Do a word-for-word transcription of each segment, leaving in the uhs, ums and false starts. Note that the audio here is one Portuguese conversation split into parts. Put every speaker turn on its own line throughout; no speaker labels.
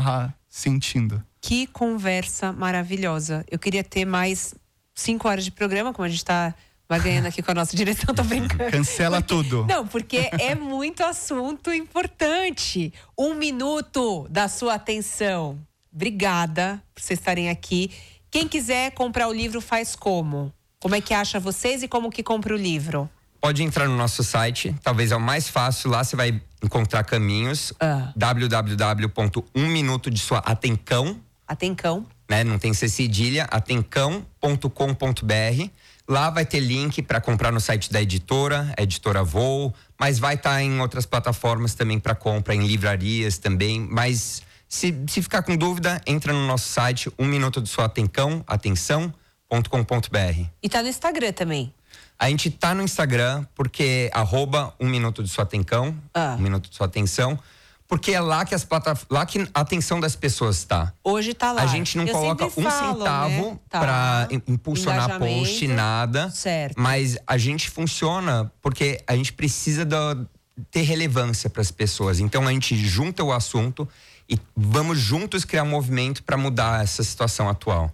tá sentindo.
Que conversa maravilhosa. Eu queria ter mais cinco horas de programa, como a gente tá ganhando aqui com a nossa direção, tô brincando.
Cancela
porque,
tudo.
Não, porque é muito assunto importante. Um minuto da sua atenção. Obrigada por vocês estarem aqui. Quem quiser comprar o livro faz como? Como é que acha vocês e como que compra o livro?
Pode entrar no nosso site, talvez é o mais fácil. Lá você vai encontrar caminhos.
Ah.
w w w ponto um minuto de sua atencão.
Atencão.
Né? Não tem C cedilha, atencão ponto com ponto b r. Lá vai ter link para comprar no site da editora, a editora Voo, mas vai estar tá em outras plataformas também para compra, em livrarias também. Mas se, se ficar com dúvida, entra no nosso site, um minuto de sua atencão, atenção ponto com ponto b r.
E tá no Instagram também.
A gente tá no Instagram, porque arroba um minuto de sua atencão,
ah.
um minuto de sua atenção, porque é lá que as plataformas, lá que a atenção das pessoas tá.
Hoje tá lá.
A gente não
Eu
coloca um
falo,
centavo
né? tá.
pra impulsionar post, nada.
Certo.
Mas a gente funciona porque a gente precisa da, ter relevância para as pessoas. Então a gente junta o assunto e vamos juntos criar um movimento para mudar essa situação atual.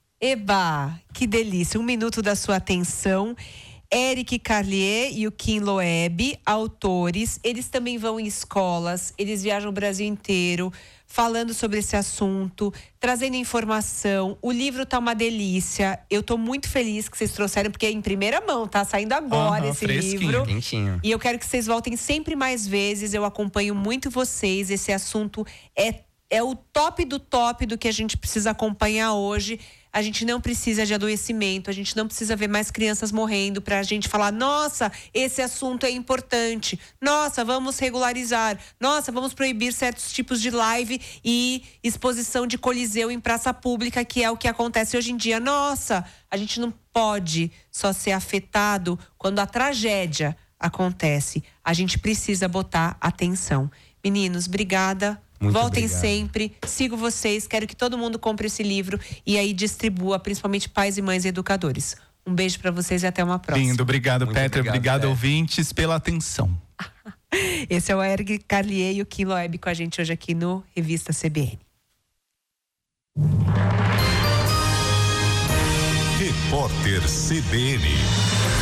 Eba, que delícia. Um minuto da sua atenção. Eric Carlier e o Kim Loeb, autores, eles também vão em escolas, eles viajam o Brasil inteiro, falando sobre esse assunto, trazendo informação. O livro tá uma delícia. Eu tô muito feliz que vocês trouxeram, porque é em primeira mão, tá saindo agora
uhum,
esse
fresquinho,
livro.
Quentinho.
E eu quero que vocês voltem sempre mais vezes. Eu acompanho muito vocês. Esse assunto é, é o top do top do que a gente precisa acompanhar hoje. A gente não precisa de adoecimento, a gente não precisa ver mais crianças morrendo para a gente falar, nossa, esse assunto é importante, nossa, vamos regularizar, nossa, vamos proibir certos tipos de live e exposição de coliseu em praça pública, que é o que acontece hoje em dia. Nossa, a gente não pode só ser afetado quando a tragédia acontece. A gente precisa botar atenção. Meninos, obrigada.
Muito
Voltem
obrigado.
sempre, sigo vocês, quero que todo mundo compre esse livro e aí distribua, principalmente pais e mães e educadores. Um beijo pra vocês e até uma próxima.
Lindo, obrigado,
Muito
Petra,
obrigado,
obrigado,
Petra.
ouvintes, pela atenção.
Esse é o Eric Carlier e o Kim Loeb com a gente hoje aqui no Revista C B N.
Repórter C B N.